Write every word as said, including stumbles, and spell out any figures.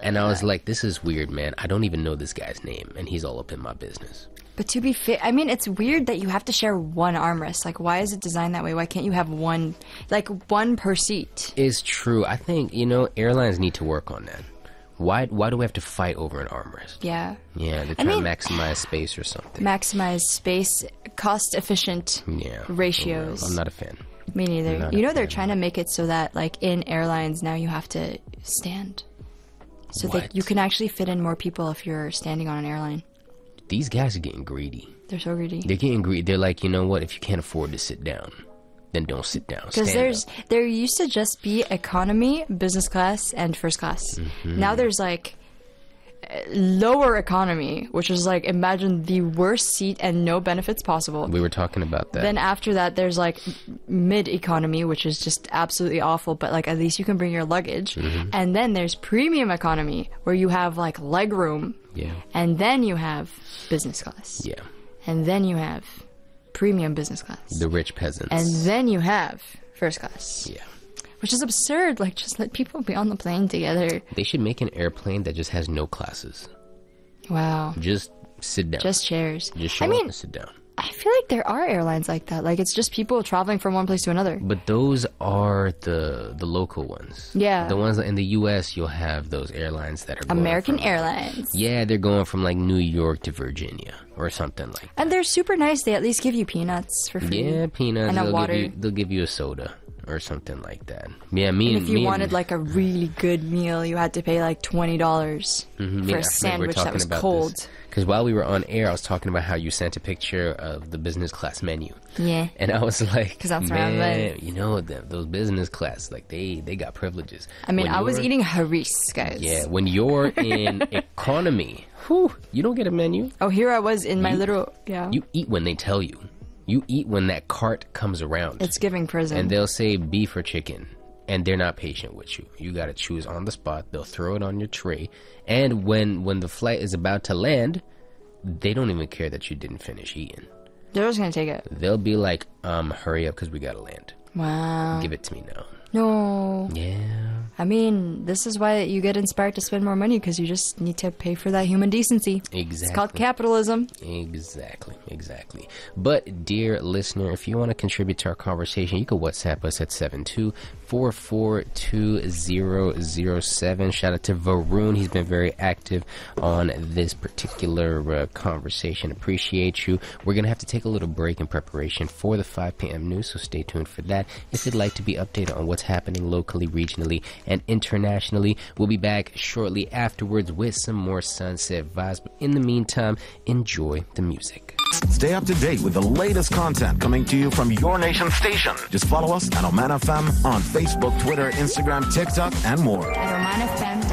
And I was like, this is weird, man. I don't even know this guy's name, and he's all up in my business. But to be fair, I mean, it's weird that you have to share one armrest. Like, why is it designed that way? Why can't you have one, like, one per seat? It's true. I think, you know, airlines need to work on that. Why Why do we have to fight over an armrest? Yeah. Yeah, they're I trying mean, to maximize space or something. Maximize space, cost-efficient yeah, ratios. I'm not a fan. Me neither. Not You a know, they're fan. trying to make it so that, like, in airlines now you have to stand. So What? that you can actually fit in more people if you're standing on an airline. These guys are getting greedy. They're so greedy. They're getting greedy. They're like, you know what? If you can't afford to sit down, then don't sit down. Because Stand there's up. there used to just be economy, business class, and first class. Mm-hmm. Now there's like uh, lower economy, which is like imagine the worst seat and no benefits possible. We were talking about that. Then after that, there's like mid economy, which is just absolutely awful, but like at least you can bring your luggage. Mm-hmm. And then there's premium economy, where you have like leg room. yeah. And then you have business class. Yeah. And then you have premium business class. The rich peasants. And then you have first class. yeah. Which is absurd. Like, just let people be on the plane together. They should make an airplane that just has no classes. Wow. Just sit down. Just chairs. Just show I up mean, and sit down. I feel like there are airlines like that. Like, it's just people traveling from one place to another. But those are the the local ones. Yeah. The ones in the U S, you'll have those airlines that are going American from, Airlines. Yeah, they're going from like New York to Virginia or something like that. And they're super nice. They at least give you peanuts for free. Yeah, peanuts. And a they'll water. Give you, they'll give you a soda or something like that. Yeah, me And and if you me wanted and, like a really good meal, you had to pay like twenty dollars Mhm, for yeah, I a remember sandwich that talking was about cold. Because while we were on air, I was talking about how you sent a picture of the business class menu. Yeah. And I was like, 'Cause that's where I man, live." you know, the, those business class, like they, they got privileges. I mean, When I was you're- eating haris, guys. Yeah, when you're in economy, whew, you don't get a menu. Oh, here I was in my You- little, yeah. You eat when they tell you. You eat when that cart comes around. It's giving prison. And they'll say beef or chicken. And they're not patient with you. You got to choose on the spot. They'll throw it on your tray. And when, when the flight is about to land, they don't even care that you didn't finish eating. They're just gonna take it. They'll be like, um, hurry up because we got to land. Wow. Give it to me now. No. Yeah. I mean, this is why you get inspired to spend more money, because you just need to pay for that human decency. Exactly. It's called capitalism. Exactly, exactly. But, dear listener, if you want to contribute to our conversation, you can WhatsApp us at seven two four four two zero zero seven. Shout out to Varun. He's been very active on this particular uh, conversation. Appreciate you. We're going to have to take a little break in preparation for the five p.m. news, so stay tuned for that. If you'd like to be updated on what's happening locally, regionally, and internationally, we'll be back shortly afterwards with some more Sunset Vibes. But in the meantime, enjoy the music. Stay up to date with the latest content coming to you from your nation station. Just follow us at Oman F M on Facebook, Twitter, Instagram, TikTok, and more. At oman f m